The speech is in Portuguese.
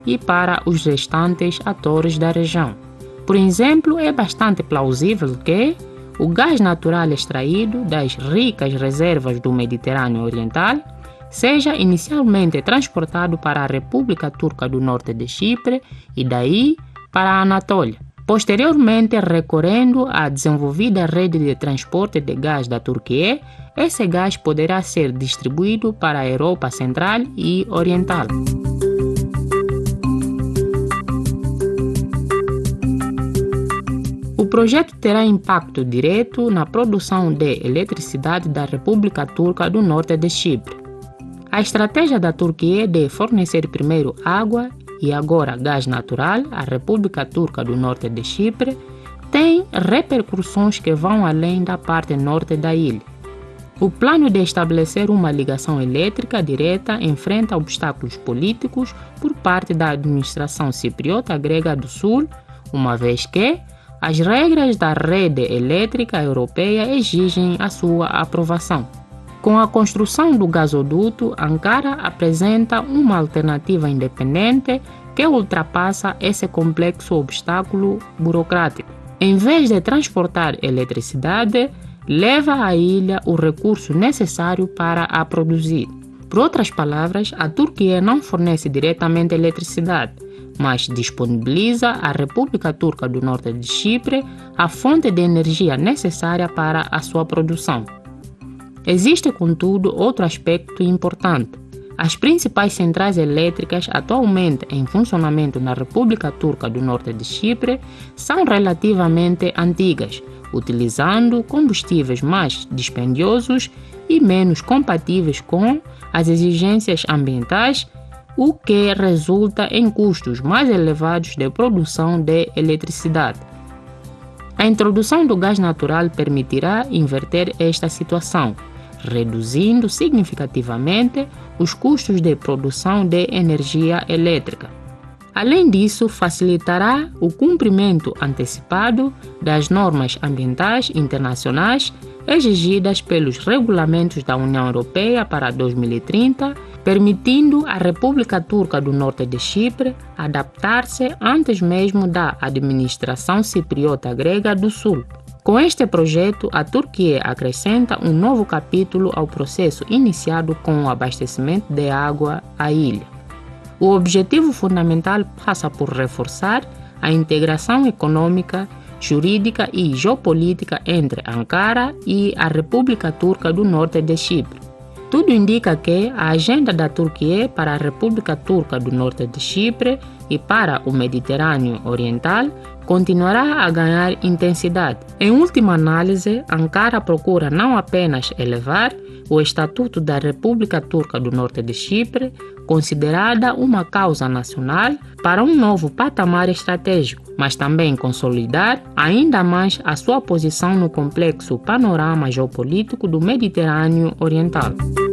e para os restantes atores da região. Por exemplo, é bastante plausível que o gás natural extraído das ricas reservas do Mediterrâneo Oriental seja inicialmente transportado para a República Turca do Norte de Chipre e daí para a Anatólia. Posteriormente, recorrendo à desenvolvida rede de transporte de gás da Turquia, esse gás poderá ser distribuído para a Europa Central e Oriental. O projeto terá impacto direto na produção de eletricidade da República Turca do Norte de Chipre. A estratégia da Turquia de fornecer primeiro água e agora gás natural à República Turca do Norte de Chipre tem repercussões que vão além da parte norte da ilha. O plano de estabelecer uma ligação elétrica direta enfrenta obstáculos políticos por parte da administração cipriota grega do Sul, uma vez que as regras da rede elétrica europeia exigem a sua aprovação. Com a construção do gasoduto, Ankara apresenta uma alternativa independente que ultrapassa esse complexo obstáculo burocrático. Em vez de transportar eletricidade, leva à ilha o recurso necessário para a produzir. Por outras palavras, a Turquia não fornece diretamente eletricidade, mas disponibiliza à República Turca do Norte de Chipre a fonte de energia necessária para a sua produção. Existe, contudo, outro aspecto importante. As principais centrais elétricas atualmente em funcionamento na República Turca do Norte de Chipre são relativamente antigas, utilizando combustíveis mais dispendiosos e menos compatíveis com as exigências ambientais, o que resulta em custos mais elevados de produção de eletricidade. A introdução do gás natural permitirá inverter esta situação, reduzindo significativamente os custos de produção de energia elétrica. Além disso, facilitará o cumprimento antecipado das normas ambientais internacionais exigidas pelos regulamentos da União Europeia para 2030, permitindo à República Turca do Norte de Chipre adaptar-se antes mesmo da administração cipriota grega do Sul. Com este projeto, a Turquia acrescenta um novo capítulo ao processo iniciado com o abastecimento de água à ilha. O objetivo fundamental passa por reforçar a integração econômica, jurídica e geopolítica entre Ankara e a República Turca do Norte de Chipre. Tudo indica que a agenda da Turquia para a República Turca do Norte de Chipre e para o Mediterrâneo Oriental continuará a ganhar intensidade. Em última análise, Ankara procura não apenas elevar o Estatuto da República Turca do Norte de Chipre, considerada uma causa nacional, para um novo patamar estratégico, mas também consolidar ainda mais a sua posição no complexo panorama geopolítico do Mediterrâneo Oriental.